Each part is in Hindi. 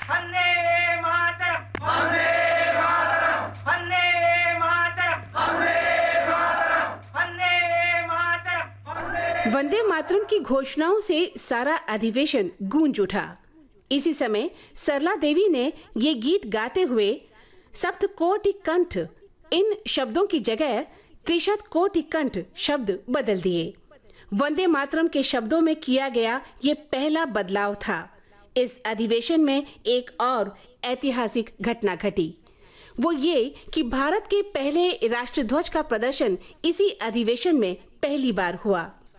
वंदे मातरम, वंदे मातरम, वंदे मातरम, वंदे मातरम, वंदे मातरम। वंदे मातरम की घोषणाओं से सारा अधिवेशन गूंज उठा। इसी समय सरला देवी ने ये गीत गाते हुए सप्त कोटि कंठ इन शब्दों की जगह त्रिशत कोटि कंठ शब्द बदल दिए। वंदे मातरम के शब्दों में किया गया ये पहला बदलाव था। इस अधिवेशन में एक और ऐतिहासिक घटना घटी। वो ये कि भारत के पहले राष्ट्रध्वज का प्रदर्शन इसी अधिवेशन में पहली बार हुआ।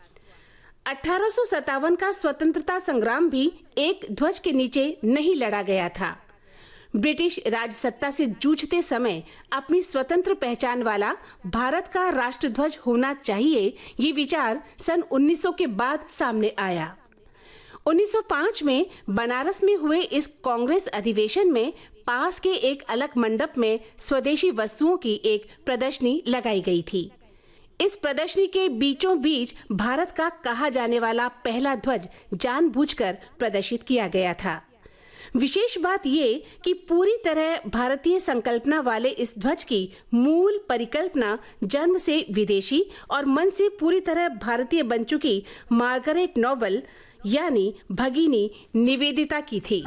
1857 का स्वतंत्रता संग्राम भी एक ध्वज के नीचे नहीं लड़ा गया था। ब्रिटिश राजसत्ता से जूझते समय अपनी स्वतंत्र पहचान वाला भारत का राष्ट्रध्वज होना चाहिए, ये विचार सन 1900 के बाद सामने आया। 1905 में बनारस में हुए इस कांग्रेस अधिवेशन में पास के एक अलग मंडप में स्वदेशी वस्तुओं की एक प्रदर्शनी लगाई गई थी। इस प्रदर्शनी के बीचों बीच भारत का कहा जाने वाला पहला ध्वज जानबूझकर प्रदर्शित किया गया था। विशेष बात ये कि पूरी तरह भारतीय संकल्पना वाले इस ध्वज की मूल परिकल्पना जन्म से विदेशी और मन से पूरी तरह भारतीय बन चुकी मार्गरेट नोबल यानी भगिनी निवेदिता की थी।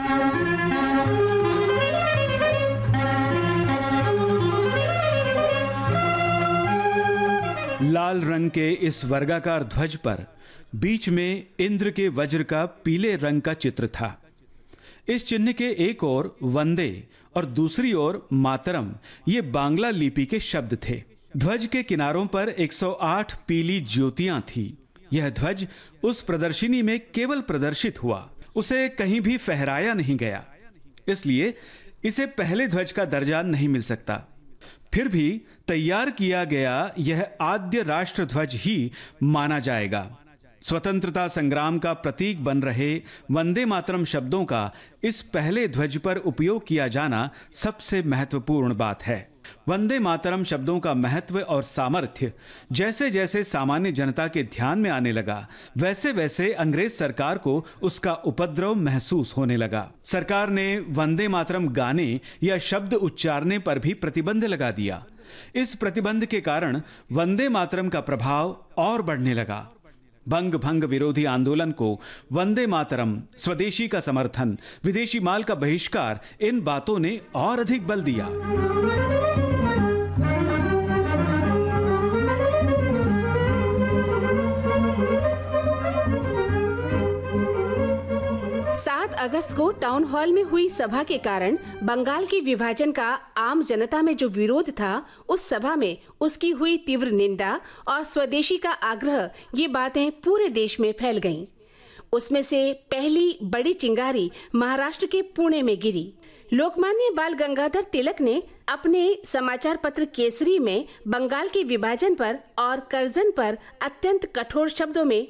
लाल रंग के इस वर्गाकार ध्वज पर बीच में इंद्र के वज्र का पीले रंग का चित्र था। इस चिन्ह के एक ओर वंदे और दूसरी ओर मातरम ये बांग्ला लिपि के शब्द थे। ध्वज के किनारों पर 108 पीली ज्योतियां थी। यह ध्वज उस प्रदर्शनी में केवल प्रदर्शित हुआ, उसे कहीं भी फहराया नहीं गया, इसलिए इसे पहले ध्वज का दर्जा नहीं मिल सकता। फिर भी तैयार किया गया यह आद्य राष्ट्र ध्वज ही माना जाएगा। स्वतंत्रता संग्राम का प्रतीक बन रहे वंदे मातरम शब्दों का इस पहले ध्वज पर उपयोग किया जाना सबसे महत्वपूर्ण बात है। वंदे मातरम शब्दों का महत्व और सामर्थ्य जैसे जैसे सामान्य जनता के ध्यान में आने लगा, वैसे वैसे अंग्रेज सरकार को उसका उपद्रव महसूस होने लगा। सरकार ने वंदे मातरम गाने या शब्द उच्चारने पर भी प्रतिबंध लगा दिया। इस प्रतिबंध के कारण वंदे मातरम का प्रभाव और बढ़ने लगा। बंग भंग विरोधी आंदोलन को वंदे मातरम, स्वदेशी का समर्थन, विदेशी माल का बहिष्कार, इन बातों ने और अधिक बल दिया। 7 अगस्त को टाउन हॉल में हुई सभा के कारण बंगाल के विभाजन का आम जनता में जो विरोध था, उस सभा में उसकी हुई तीव्र निंदा और स्वदेशी का आग्रह, ये बातें पूरे देश में फैल गईं। उसमें से पहली बड़ी चिंगारी महाराष्ट्र के पुणे में गिरी। लोकमान्य बाल गंगाधर तिलक ने अपने समाचार पत्र केसरी में बंगाल के विभाजन पर और कर्जन पर अत्यंत कठोर शब्दों में